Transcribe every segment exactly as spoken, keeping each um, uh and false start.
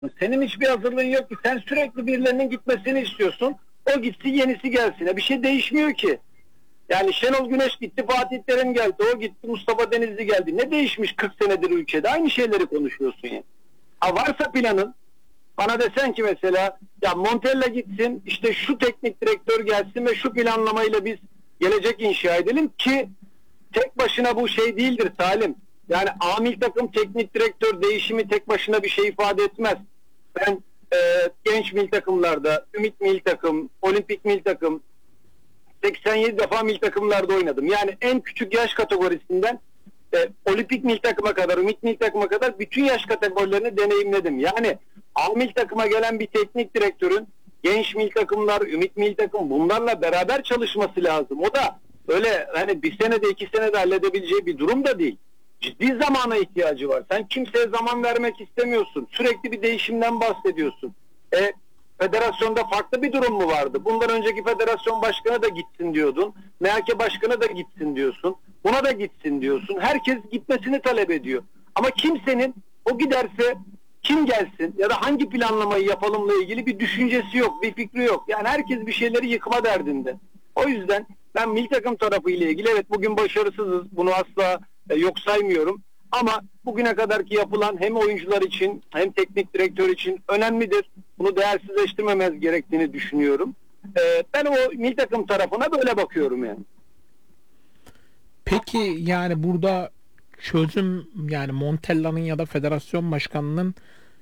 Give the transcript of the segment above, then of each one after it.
Senin hiçbir hazırlığın yok ki. Sen sürekli birilerinin gitmesini istiyorsun. O gitsin, yenisi gelsin. Ya bir şey değişmiyor ki. Yani Şenol Güneş gitti, Fatih Terim geldi. O gitti, Mustafa Denizli geldi. Ne değişmiş kırk senedir ülkede? Aynı şeyleri konuşuyorsun ya. Ha varsa planın, bana desen ki mesela ya Montella gitsin, işte şu teknik direktör gelsin ve şu planlamayla biz gelecek inşa edelim ki tek başına bu şey değildir Salim. Yani amil takım teknik direktör değişimi tek başına bir şey ifade etmez. Ben e, genç milli takımlarda, Ümit milli takım, Olimpik milli takım seksen yedi defa milli takımlarda oynadım. Yani en küçük yaş kategorisinden e, Olimpik milli takıma kadar, Ümit milli takıma kadar bütün yaş kategorilerini deneyimledim. Yani A milli takıma gelen bir teknik direktörün genç milli takımlar, Ümit milli takım bunlarla beraber çalışması lazım. O da öyle hani bir senede iki senede halledebileceği bir durum da değil. Ciddi zamana ihtiyacı var. Sen kimseye zaman vermek istemiyorsun. Sürekli bir değişimden bahsediyorsun. E, federasyonda farklı bir durum mu vardı? Bundan önceki federasyon başkanı da gitsin diyordun. M H K başkanı da gitsin diyorsun. Buna da gitsin diyorsun. Herkes gitmesini talep ediyor. Ama kimsenin o giderse kim gelsin ya da hangi planlamayı yapalımla ilgili bir düşüncesi yok, bir fikri yok. Yani herkes bir şeyleri yıkma derdinde. O yüzden ben milli takım tarafı ile ilgili evet bugün başarısızız. Bunu asla e, yok saymıyorum. Ama bugüne kadarki yapılan hem oyuncular için hem teknik direktör için önemlidir. Bunu değersizleştirmemez gerektiğini düşünüyorum. E, ben o milli takım tarafına böyle bakıyorum yani. Peki yani burada çözüm yani Montella'nın ya da federasyon başkanının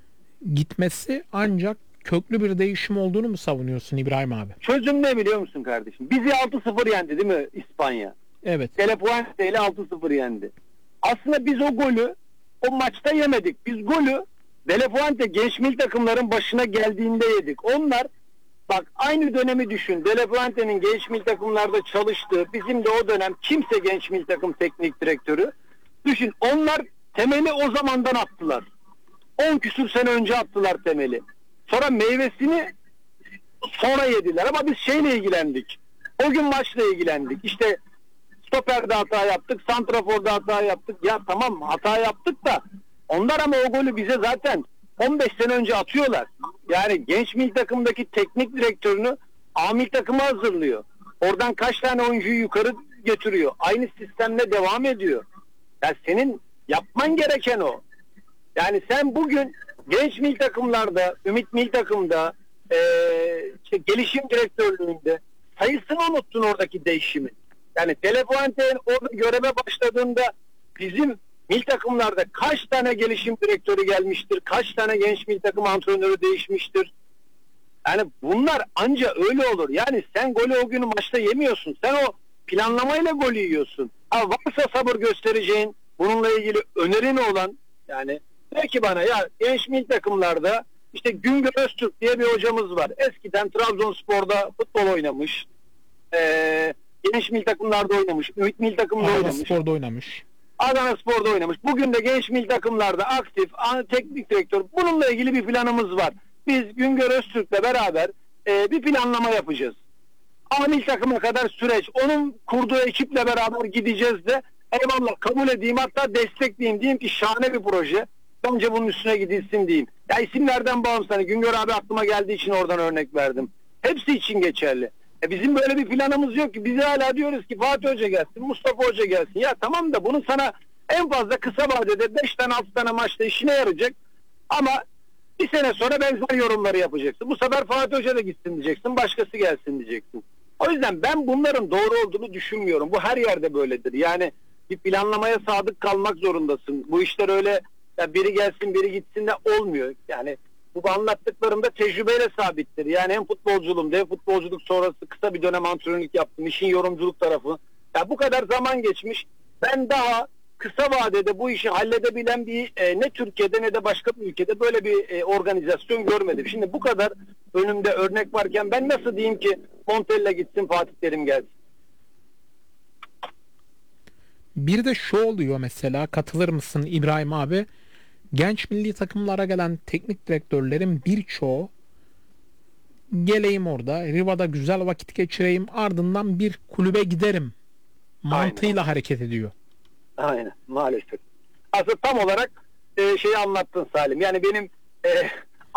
gitmesi ancak köklü bir değişim olduğunu mu savunuyorsun İbrahim abi? Çözüm ne biliyor musun kardeşim? Bizi altı sıfır yendi değil mi İspanya? Evet. De La Fuente ile altı sıfır yendi. Aslında biz o golü o maçta yemedik. Biz golü De La Fuente genç milli takımların başına geldiğinde yedik. Onlar bak aynı dönemi düşün. De La Fuente'nin genç milli takımlarda çalıştığı, bizim de o dönem kimse genç milli takım teknik direktörü. Düşün onlar temeli o zamandan attılar. on küsür sene önce attılar temeli. Sonra meyvesini sonra yediler ama biz şeyle ilgilendik. O gün maçla ilgilendik. İşte stoperde hata yaptık, santraforda hata yaptık. Ya tamam hata yaptık da onlar ama o golü bize zaten on beş sene önce atıyorlar. Yani genç milli takımdaki teknik direktörünü A milli takıma hazırlıyor. Oradan kaç tane oyuncuyu yukarı getiriyor. Aynı sistemle devam ediyor. Ya senin yapman gereken o. Yani sen bugün genç milli takımlarda, Ümit milli takımda, ee, işte gelişim direktörlüğünde sayısını unuttun oradaki değişimi. Yani De La Fuente orada göreve başladığında bizim milli takımlarda kaç tane gelişim direktörü gelmiştir, kaç tane genç milli takım antrenörü değişmiştir. Yani bunlar anca öyle olur. Yani sen golü o günü maçta yemiyorsun. Sen o planlamayla golü yiyorsun. Ha varsa sabır göstereceğin, bununla ilgili önerin olan yani belki bana ya genç milli takımlarda işte Güngör Öztürk diye bir hocamız var. Eskiden Trabzonspor'da futbol oynamış. Ee, genç milli takımlarda oynamış. Ümit milli takımda Adana oynamış. Spor'da oynamış. Adana Spor'da oynamış. Bugün de genç milli takımlarda aktif, teknik direktör. Bununla ilgili bir planımız var. Biz Güngör Öztürk'le beraber e, bir planlama yapacağız. A milli takıma kadar süreç. Onun kurduğu ekiple beraber gideceğiz de eyvallah kabul edeyim hatta destekleyeyim diyeyim ki şahane bir proje. Bence bunun üstüne gidilsin diyeyim. Ya isimlerden bağımsız. Hani Güngör abi aklıma geldiği için oradan örnek verdim. Hepsi için geçerli. E bizim böyle bir planımız yok ki. Biz hala diyoruz ki Fatih Hoca gelsin, Mustafa Hoca gelsin. Ya tamam da bunun sana en fazla kısa vadede beş tane altı tane maçta işine yarayacak. Ama bir sene sonra benzer yorumları yapacaksın. Bu sefer Fatih Hoca da gitsin diyeceksin. Başkası gelsin diyeceksin. O yüzden ben bunların doğru olduğunu düşünmüyorum. Bu her yerde böyledir. Yani bir planlamaya sadık kalmak zorundasın. Bu işler öyle ya biri gelsin biri gitsin de olmuyor. Yani bu anlattıklarım da tecrübeyle sabittir. Yani hem futbolculuğum hem futbolculuk sonrası kısa bir dönem antrenörlük yaptım. İşin yorumculuk tarafı. Ya bu kadar zaman geçmiş. Ben daha kısa vadede bu işi halledebilen bir e, ne Türkiye'de ne de başka bir ülkede böyle bir e, organizasyon görmedim. Şimdi bu kadar önümde örnek varken ben nasıl diyeyim ki Montella gitsin Fatih Terim gelsin. Bir de şu oluyor mesela katılır mısın İbrahim abi? Genç milli takımlara gelen teknik direktörlerin birçoğu geleyim orada Riva'da güzel vakit geçireyim ardından bir kulübe giderim mantığıyla Aynen. hareket ediyor. Aynen maalesef. Aslında tam olarak e, şeyi anlattın Salim. Yani benim e,